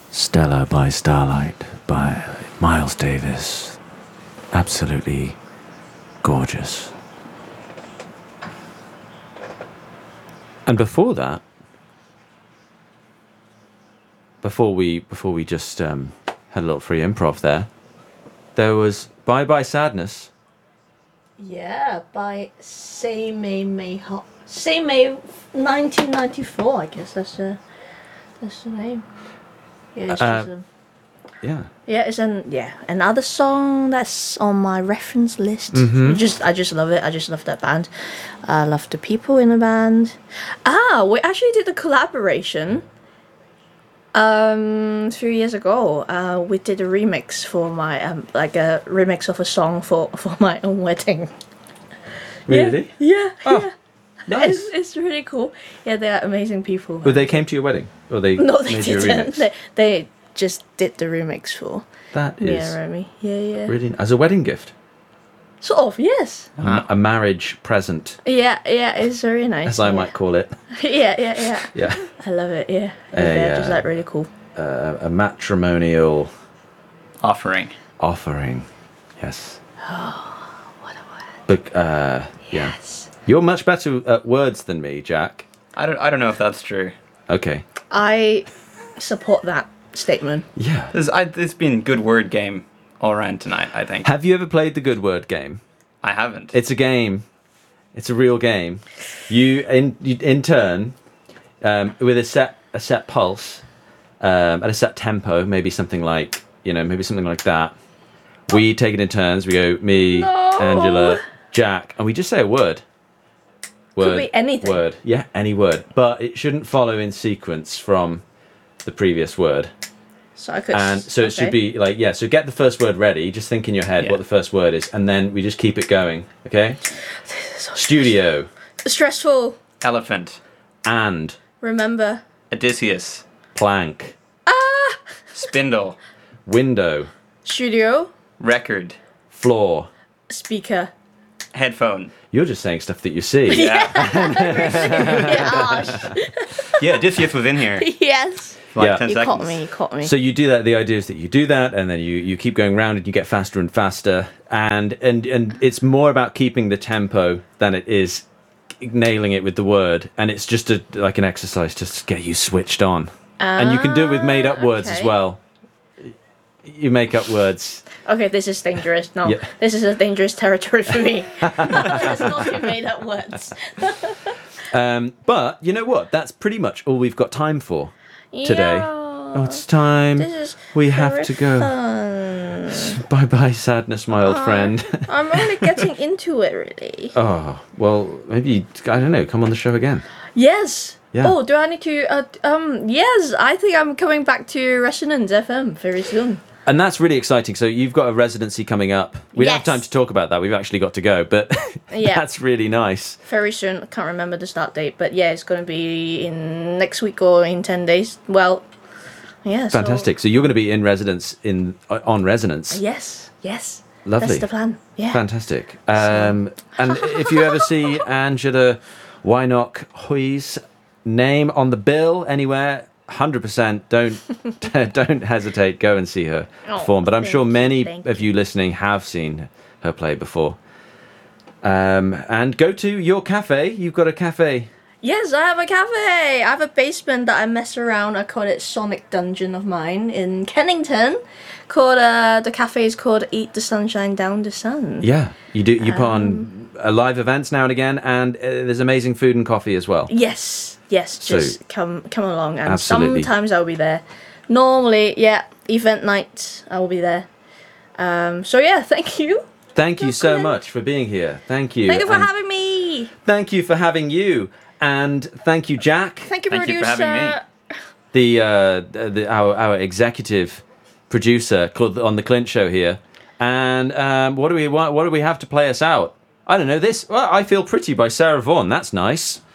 Stella by Starlight by Miles Davis. Absolutely gorgeous. And before that, before we just had a little free improv there was Bye Bye Sadness. Yeah, by Say May May Hot. Say May 1994, I guess that's the name. Yeah, it's just Yeah. yeah, it's another song that's on my reference list. I just love it. I just love that band. I love the people in the band. We actually did a collaboration. 3 years ago, we did a remix for my like a remix of a song for my own wedding. Really? Yeah. Nice. It's really cool. Yeah, they're amazing people. But they came to your wedding? Or they No, they made you a didn't. remix? They just did the remix for That me is and Remy. Yeah. really... As a wedding gift? Sort of, yes. A marriage present, Yeah, it's very nice. as I might call it. Yeah. Yeah. I love it, yeah. They're just like really cool. A matrimonial Offering. offering. Yes. What a word. But, yeah. Yes. You're much better at words than me, Jack. I don't know if that's true. Okay. I support that statement. Yeah. It's been a good word game all around tonight, I think. Have you ever played the good word game? I haven't. It's a game. It's a real game. You in turn, with a set pulse, at a set tempo, maybe something like that. We take it in turns. We go me, Angela, Jack, and we just say a word. Could be anything. Word. Yeah, any word. But it shouldn't follow in sequence from the previous word. So I could. And so it should be like, so get the first word ready. Just think in your head what the first word is. And then we just keep it going. Okay? So Studio. stressful. Elephant. And. Remember. Odysseus. Plank. Spindle. Window. Studio. Record. Floor. Speaker. Headphone. You're just saying stuff that you see. Yeah. Yeah. Yeah, Odysseus was in here. Yes. For like Yeah. 10 You seconds. caught me. So you do that. The idea is that you do that, and then you keep going round, and you get faster and faster, and it's more about keeping the tempo than it is nailing it with the word, and it's just like an exercise just to get you switched on. And you can do it with made up words as okay. well. You make up words. Okay, this is dangerous. No, Yeah. this is a dangerous territory for me. It's not made up words. But you know what? That's pretty much all we've got time for today. Yeah. Oh, it's time. This is We have very to go. fun. Bye bye, sadness, my old friend. I'm only getting into it, really. Oh, well, maybe, I don't know, come on the show again. Yes. Yeah. Oh, do I need to? Yes, I think I'm coming back to Resonance FM very soon. And that's really exciting. So you've got a residency coming up. We don't have Yes. time to talk about that. We've actually got to go, but Yeah. that's really nice. Very soon. I can't remember the start date, but yeah, it's going to be in next week or in 10 days. Well, yeah. Fantastic. So you're going to be in residence on Resonance. Yes. Lovely. That's the plan. Yeah. Fantastic. And if you ever see Angela Wynock Hoy's name on the bill anywhere, 100% don't hesitate. Go and see her perform. But I'm sure many of you listening have seen her play before. And go to your cafe. You've got a cafe. Yes, I have a cafe. I have a basement that I mess around. I call it Sonic Dungeon of mine in Kennington. The cafe is called Eat the Sunshine Down the Sun. Yeah, you do. You put on live events now and again, and there's amazing food and coffee as well. Yes, just come along, and Absolutely. sometimes I'll be there. Normally, event night I will be there. So yeah, thank you. Thank you so Brooklyn. much for being here. Thank you. Thank you for And having me. Thank you for having you, and thank you, Jack, Thank you, Thank you for producer. having me. our executive producer on the Clint Show here. And what do we want? What do we have to play us out? I don't know this. Well, I Feel Pretty by Sarah Vaughan. That's nice.